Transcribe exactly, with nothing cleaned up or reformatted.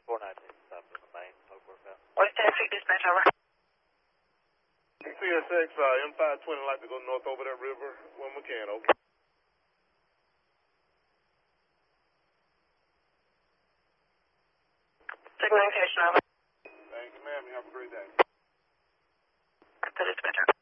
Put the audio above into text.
four nine six, stop in the main, Oak Workout. West Tennessee Dispatch, over. C S X, uh, M five twenty, like to go north over that river when we can, okay? Signal location, over. Thank you, ma'am. You have a great day. To Dispatch, over.